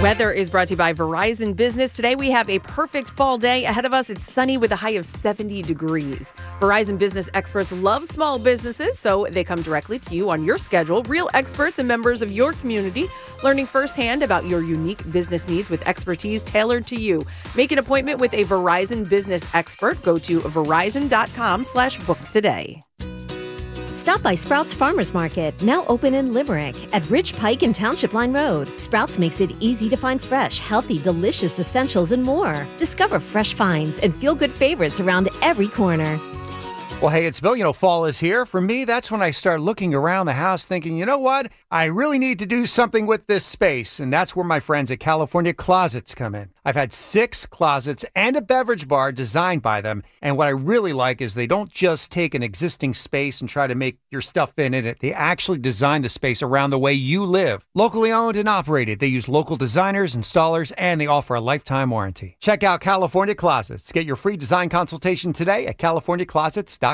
Weather is brought to you by Verizon Business. Today we have a perfect fall day ahead of us. It's sunny with a high of 70 degrees. Verizon Business experts love small businesses, so they come directly to you on your schedule. Real experts and members of your community learning firsthand about your unique business needs with expertise tailored to you. Make an appointment with a Verizon Business expert. Go to verizon.com/book today. Stop by Sprouts Farmers Market, now open in Limerick at Ridge Pike and Township Line Road. Sprouts makes it easy to find fresh, healthy, delicious essentials and more. Discover fresh finds and feel-good favorites around every corner. Well, hey, it's Bill. Fall is here. For me, that's when I start looking around the house thinking, you know what? I really need to do something with this space. And that's where my friends at California Closets come in. I've had 6 closets and a beverage bar designed by them. And what I really like is they don't just take an existing space and try to make your stuff fit in it. They actually design the space around the way you live. Locally owned and operated. They use local designers, installers, and they offer a lifetime warranty. Check out California Closets. Get your free design consultation today at californiaclosets.com.